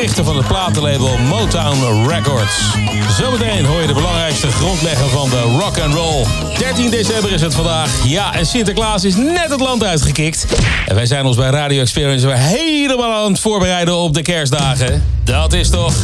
oprichter van het platenlabel Motown Records. Zometeen hoor je de belangrijkste grondlegger van de rock and roll. 13 december is het vandaag. Ja, en Sinterklaas is net het land uitgekikt. En wij zijn ons bij Radio Experience weer helemaal aan het voorbereiden op de kerstdagen. Dat is toch